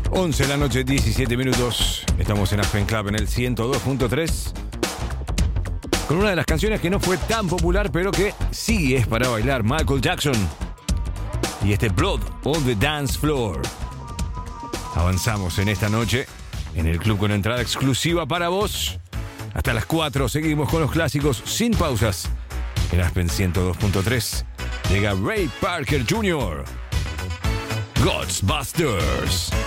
11 de la noche, 17 minutos. Estamos en Aspen Club en el 102.3. Con una de las canciones que no fue tan popular, pero que sí es para bailar, Michael Jackson. Y este Blood on the Dance Floor. Avanzamos en esta noche en el club con entrada exclusiva para vos. Hasta las 4 seguimos con los clásicos sin pausas. En Aspen 102.3 llega Ray Parker Jr. Ghostbusters.